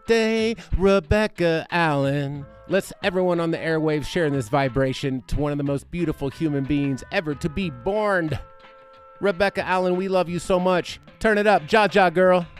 birthday, Rebecca Allen. Let's everyone on the airwaves sharing this vibration to one of the most beautiful human beings ever to be born. Rebecca Allen, we love you so much. Turn it up, Jaja girl.